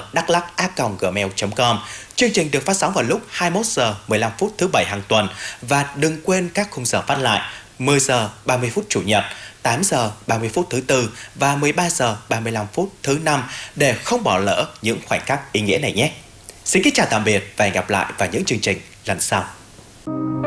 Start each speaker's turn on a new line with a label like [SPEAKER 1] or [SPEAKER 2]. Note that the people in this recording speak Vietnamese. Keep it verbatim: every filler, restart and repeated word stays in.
[SPEAKER 1] đắk lắc a còng gmail chấm com. Chương trình được phát sóng vào lúc hai mươi mốt giờ mười lăm phút thứ bảy hàng tuần và đừng quên các khung giờ phát lại mười giờ ba mươi phút chủ nhật, tám giờ ba mươi phút thứ tư và mười ba giờ ba mươi lăm phút thứ năm để không bỏ lỡ những khoảnh khắc ý nghĩa này nhé. Xin kính chào tạm biệt và hẹn gặp lại vào những chương trình lần sau.